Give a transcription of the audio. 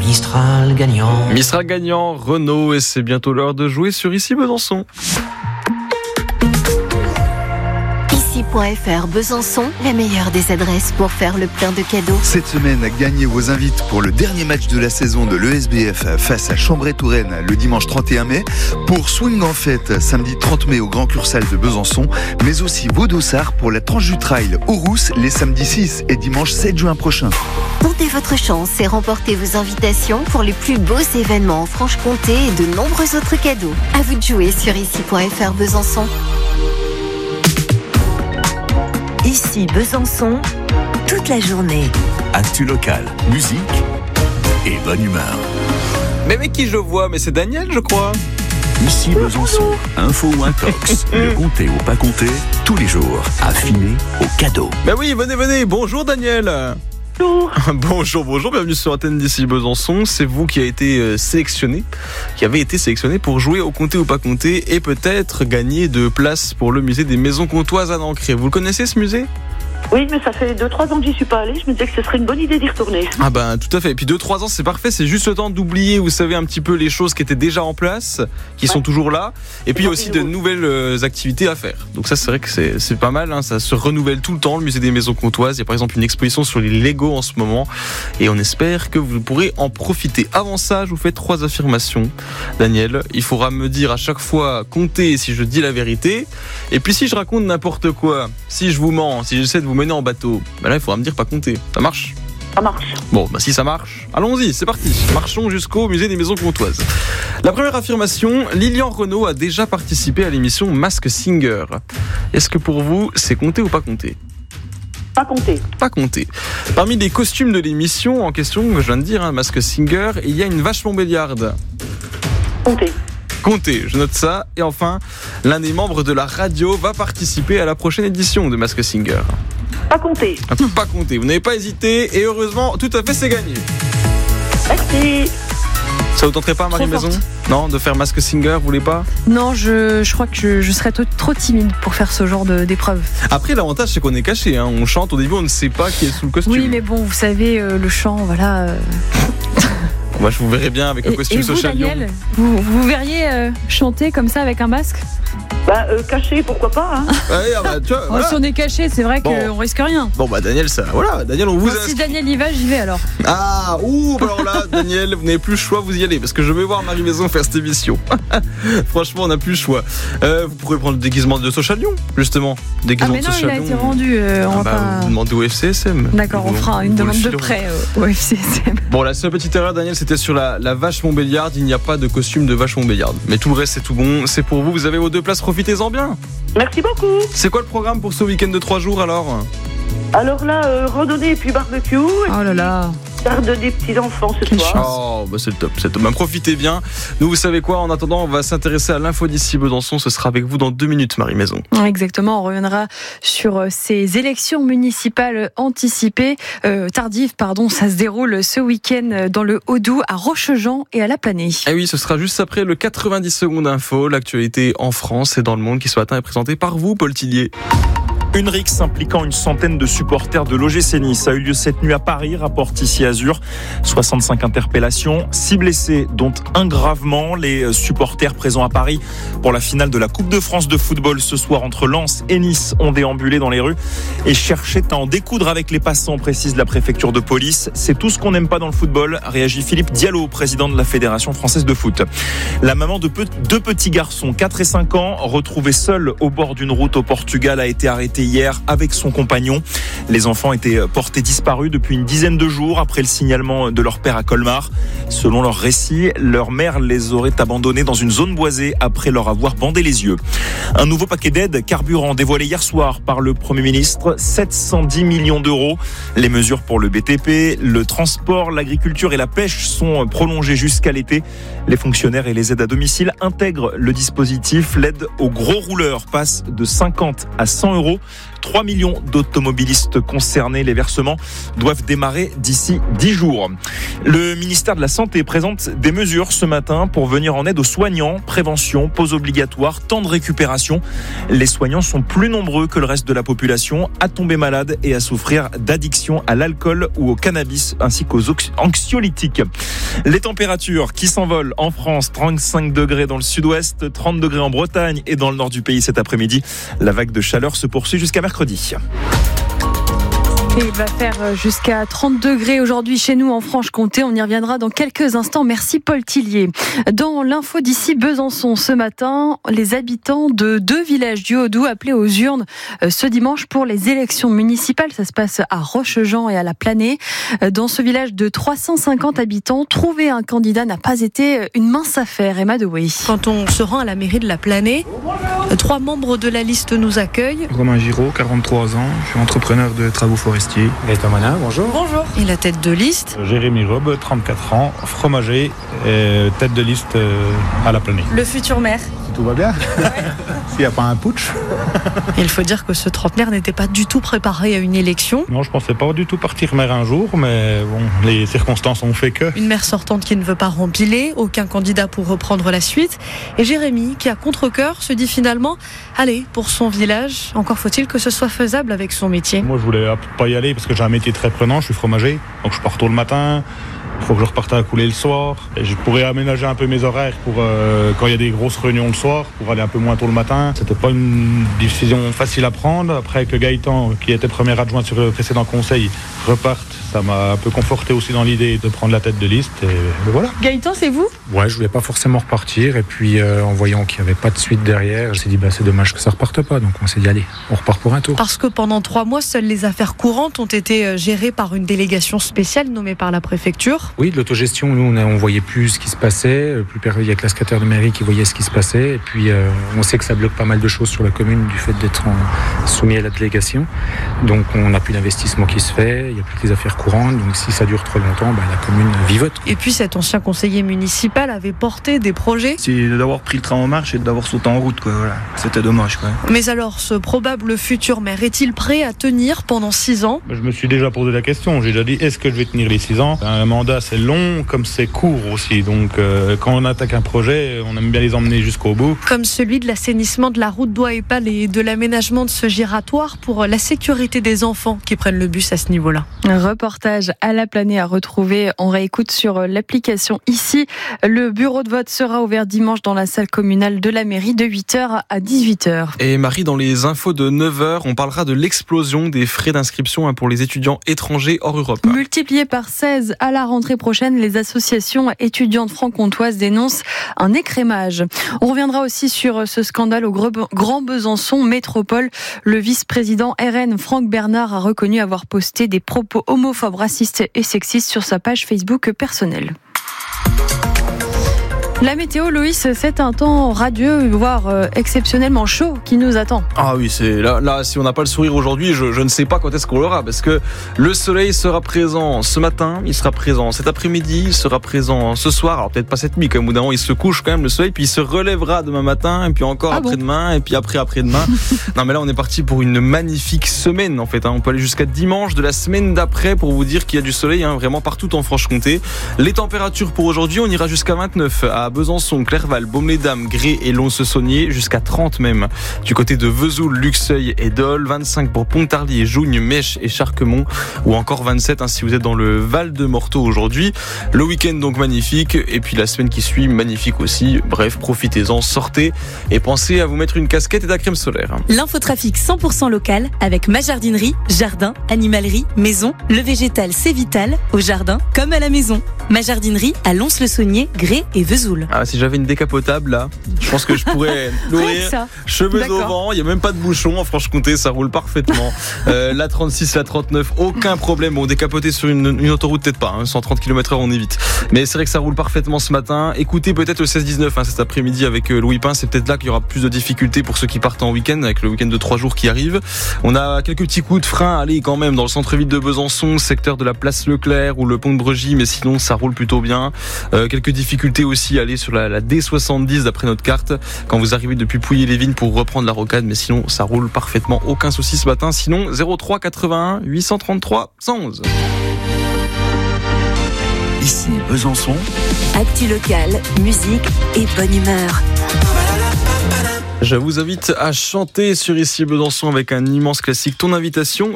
Mistral gagnant. Mistral gagnant, Renault, et c'est bientôt l'heure de jouer sur Ici Besançon. Ici.fr Besançon, la meilleure des adresses pour faire le plein de cadeaux. Cette semaine, Gagné vous invite pour le dernier match de la saison de l'ESBF face à Chambray-Touraine le dimanche 31 mai, pour Swing en Fête samedi 30 mai au Grand Cursal de Besançon, mais aussi Vaudossard pour la tranche du trail aux Rousses les samedis 6 et dimanche 7 juin prochains. Tentez votre chance et remportez vos invitations pour les plus beaux événements en Franche-Comté et de nombreux autres cadeaux. À vous de jouer sur Ici.fr Besançon. Ici Besançon, toute la journée. Actu locale, musique et bonne humeur. Mais qui je vois? Mais c'est Daniel, je crois. Ici Besançon, info ou intox, le compter ou pas compter, tous les jours, affiné au cadeau. Mais oui, venez, bonjour Daniel. Bonjour, bienvenue sur Antenne d'Ici Besançon. C'est vous qui avez été sélectionné pour jouer au compter ou pas compter et peut-être gagner de places pour le musée des Maisons Comtoises à Nancré. Vous le connaissez ce musée ? Oui, mais ça fait 2-3 ans que j'y suis pas allée. Je me disais que ce serait une bonne idée d'y retourner. Ah ben tout à fait. Et puis 2-3 ans c'est parfait. C'est juste le temps d'oublier, vous savez, un petit peu les choses qui étaient déjà en place, qui sont toujours là. Et puis il y a aussi de nouvelles activités à faire. Donc ça c'est vrai que c'est pas mal, hein. Ça se renouvelle tout le temps, le musée des Maisons Comtoises. Il y a par exemple une exposition sur les Lego en ce moment. Et on espère que vous pourrez en profiter. Avant ça, je vous fais 3 affirmations. Daniel, il faudra me dire à chaque fois compter si je dis la vérité. Et puis si je raconte n'importe quoi, si je vous mens, si j'essaie de vous mener en bateau, ben là il faudra me dire pas compter. Ça marche ? Ça marche. Bon, si ça marche, allons-y, c'est parti. Marchons jusqu'au musée des Maisons Comtoises. La première affirmation, Lilian Renaud a déjà participé à l'émission Mask Singer. Est-ce que pour vous, c'est compter ou pas compter ? Pas compter. Pas compter. Parmi les costumes de l'émission en question, que je viens de dire, Mask Singer, il y a une vache Montbéliarde. Comptez, je note ça. Et enfin, l'un des membres de la radio va participer à la prochaine édition de Mask Singer. Pas compter. Pas compter. Vous n'avez pas hésité et heureusement, tout à fait, c'est gagné. Merci. Ça vous tenterait pas, Marie-Maison ? Non, de faire Mask Singer, vous voulez pas ? Non, je crois que je serais trop timide pour faire ce genre d'épreuve. Après, l'avantage, c'est qu'on est caché. Hein. On chante, au début, on ne sait pas qui est sous le costume. Oui, mais bon, vous savez, le chant, voilà... Moi, je vous verrais bien avec le costume Social Lyon. Daniel, vous verriez chanter comme ça avec un masque ? Caché, pourquoi pas, hein. Ouais, tu vois, voilà. Si on est caché, c'est vrai qu'on risque rien. Bon, Daniel, ça, voilà. Daniel, on vous Si Daniel y va, j'y vais alors. Alors là, Daniel, vous n'avez plus le choix, vous y allez. Parce que je vais voir Marie-Maison faire cette émission. Franchement, on n'a plus le choix. Vous pourrez prendre le déguisement de Social Lyon, justement. Déguisement mais non, Social il a Lyon. été rendu. On va pas... Vous demandez au FCSM. D'accord, on fera une demande de prêt au FCSM. Bon, la seule petite erreur, Daniel, c'était sur la vache Montbéliarde. Il n'y a pas de costume de vache Montbéliarde. Mais tout le reste, c'est tout bon. C'est pour vous. Vous avez vos 2 places. Profitez-en bien. Merci beaucoup. C'est quoi le programme pour ce week-end de 3 jours alors ? Alors là, randonnée et puis barbecue. Oh là là. Garde des petits-enfants ce soir. C'est le top. Profitez bien. Nous, vous savez quoi ? En attendant, on va s'intéresser à l'info d'Ici Besançon. Ce sera avec vous dans 2 minutes, Marie-Maison. Exactement. On reviendra sur ces élections municipales anticipées, tardives, Ça se déroule ce week-end dans le Haut-Doubs, à Rochejean et à La Planée. Et oui, ce sera juste après le 90 secondes info. L'actualité en France et dans le monde qui ce matin est présentée par vous, Paul Tillier. Une rixe impliquant une centaine de supporters de l'OGC Nice a eu lieu cette nuit à Paris, rapporte ici Azur. 65 interpellations, 6 blessés, dont un gravement. Les supporters présents à Paris pour la finale de la Coupe de France de football ce soir entre Lens et Nice ont déambulé dans les rues et cherchaient à en découdre avec les passants, précise la préfecture de police. C'est tout ce qu'on n'aime pas dans le football, réagit Philippe Diallo, président de la Fédération française de foot. La maman de 2 petits garçons, 4 et 5 ans, retrouvée seule au bord d'une route au Portugal, a été arrêtée hier avec son compagnon. Les enfants étaient portés disparus depuis une dizaine de jours après le signalement de leur père à Colmar. Selon leur récit, leur mère les aurait abandonnés dans une zone boisée après leur avoir bandé les yeux. Un nouveau paquet d'aides carburant dévoilé hier soir par le Premier ministre, 710 millions d'euros. Les mesures pour le BTP, le transport, l'agriculture et la pêche sont prolongées jusqu'à l'été. Les fonctionnaires et les aides à domicile intègrent le dispositif. L'aide aux gros rouleurs passe de 50 à 100 euros. 3 millions d'automobilistes concernés. Les versements doivent démarrer d'ici 10 jours. Le ministère de la Santé présente des mesures ce matin pour venir en aide aux soignants. Prévention, pause obligatoire, temps de récupération. Les soignants sont plus nombreux que le reste de la population à tomber malade et à souffrir d'addiction à l'alcool ou au cannabis ainsi qu'aux anxiolytiques. Les températures qui s'envolent en France, 35 degrés dans le sud-ouest, 30 degrés en Bretagne et dans le nord du pays cet après-midi. La vague de chaleur se poursuit jusqu'à mercredi. Et il va faire jusqu'à 30 degrés aujourd'hui chez nous en Franche-Comté. On y reviendra dans quelques instants. Merci Paul Tillier. Dans l'info d'ici Besançon ce matin, les habitants de 2 villages du Haut-Doubs appelés aux urnes ce dimanche pour les élections municipales. Ça se passe à Rochejean et à la Planée. Dans ce village de 350 habitants, trouver un candidat n'a pas été une mince affaire. Emma Dewey. Quand on se rend à la mairie de la Planée, 3 membres de la liste nous accueillent. Romain Giraud, 43 ans, je suis entrepreneur de travaux forestiers. Gaëtan Manin, bonjour. Bonjour. Et la tête de liste. Jérémy Robe, 34 ans, fromager, tête de liste à la Planée. Le futur maire. Si tout va bien, s'il n'y a pas un putsch. Et il faut dire que ce trentenaire n'était pas du tout préparé à une élection. Non, je pensais pas du tout partir maire un jour, mais bon, les circonstances ont fait que. Une maire sortante qui ne veut pas rempiler, aucun candidat pour reprendre la suite. Et Jérémy, qui à contre-cœur se dit finalement, allez, pour son village, encore faut-il que ce soit faisable avec son métier. Moi, je voulais pas y aller parce que j'ai un métier très prenant, je suis fromager, donc je pars tôt le matin. Il faut que je reparte à couler le soir. Et je pourrais aménager un peu mes horaires pour quand il y a des grosses réunions le soir, pour aller un peu moins tôt le matin. C'était pas une décision facile à prendre. Après que Gaëtan, qui était premier adjoint sur le précédent conseil, reparte, ça m'a un peu conforté aussi dans l'idée de prendre la tête de liste. Et voilà. Gaëtan, c'est vous ? Ouais, je voulais pas forcément repartir. Et puis en voyant qu'il n'y avait pas de suite derrière, je me suis dit c'est dommage que ça reparte pas. Donc on s'est dit allez, on repart pour un tour. Parce que pendant 3 mois, seules les affaires courantes ont été gérées par une délégation spéciale nommée par la préfecture. Oui, de l'autogestion, nous on voyait plus ce qui se passait, il y a que la secrétaire de mairie qui voyait ce qui se passait, et puis on sait que ça bloque pas mal de choses sur la commune du fait d'être soumis à la délégation, donc on n'a plus d'investissement qui se fait, il n'y a plus que les affaires courantes, donc si ça dure trop longtemps, la commune vivote. Et puis cet ancien conseiller municipal avait porté des projets. C'est d'avoir pris le train en marche et d'avoir sauté en route, quoi. Voilà. C'était dommage, quoi. Mais alors, ce probable futur maire est-il prêt à tenir pendant 6 ans ? Je me suis déjà posé la question, j'ai déjà dit est-ce que je vais tenir les 6 ans ? Un mandat c'est long comme c'est court aussi, donc quand on attaque un projet, on aime bien les emmener jusqu'au bout. Comme celui de l'assainissement de la route d'Ouai-Épal et de l'aménagement de ce giratoire pour la sécurité des enfants qui prennent le bus à ce niveau-là. Un reportage à la Planée à retrouver en réécoute sur l'application ici. Le bureau de vote sera ouvert dimanche dans la salle communale de la mairie de 8h à 18h. Et Marie, dans les infos de 9h, on parlera de l'explosion des frais d'inscription pour les étudiants étrangers hors Europe. Multiplié par 16 à la rentrée prochaine, les associations étudiantes franc-comtoises dénoncent un écrémage. On reviendra aussi sur ce scandale au Grand Besançon Métropole. Le vice-président RN Franck Bernard a reconnu avoir posté des propos homophobes, racistes et sexistes sur sa page Facebook personnelle. La météo, Loïs, c'est un temps radieux, voire exceptionnellement chaud qui nous attend. Ah oui, c'est là si on n'a pas le sourire aujourd'hui, je ne sais pas quand est-ce qu'on l'aura, parce que le soleil sera présent ce matin, il sera présent cet après-midi, il sera présent ce soir, alors peut-être pas cette nuit, comme au bout d'un moment il se couche quand même le soleil, puis il se relèvera demain matin, et puis encore après-demain, et puis après-demain. Non mais là on est parti pour une magnifique semaine en fait, on peut aller jusqu'à dimanche de la semaine d'après pour vous dire qu'il y a du soleil vraiment partout en Franche-Comté. Les températures pour aujourd'hui, on ira jusqu'à 29 à Besançon, Clerval, Baume-les-Dames, Gré et Lons-le-Saunier, jusqu'à 30 même du côté de Vesoul, Luxeuil et Dole, 25 pour Pontarlier, Jougne, Mèche et Charquemont, ou encore 27 si vous êtes dans le Val de Morteau aujourd'hui. Le week-end donc magnifique, et puis la semaine qui suit magnifique aussi. Bref, profitez-en, sortez et pensez à vous mettre une casquette et de la crème solaire. L'infotrafic 100% local avec ma jardinerie, jardin, animalerie, maison. Le végétal c'est vital, au jardin comme à la maison. Ma jardinerie à Lons-le-Saunier, Gré et Vesoul. Ah, si j'avais une décapotable là, je pense que je pourrais l'ouvrir, cheveux au vent, il n'y a même pas de bouchon en Franche-Comté, ça roule parfaitement. La 36, la 39, aucun problème. Bon, décapoter sur une autoroute peut-être pas, 130 km/h on évite. Mais c'est vrai que ça roule parfaitement ce matin. Écoutez peut-être le 16-19 cet après-midi avec Louis Pin, c'est peut-être là qu'il y aura plus de difficultés pour ceux qui partent en week-end, avec le week-end de 3 jours qui arrive. On a quelques petits coups de frein, allez quand même dans le centre-ville de Besançon, secteur de la place Leclerc ou le pont de Bregy, mais sinon ça roule plutôt bien. Quelques difficultés aussi, allez sur la D70 d'après notre carte, quand vous arrivez depuis Pouilly-les-Vignes pour reprendre la rocade, mais sinon ça roule parfaitement, aucun souci ce matin. Sinon 03 81 833 111. Ici Besançon. Actu local, musique et bonne humeur. Je vous invite à chanter sur Ici Besançon avec un immense classique, Ton Invitation.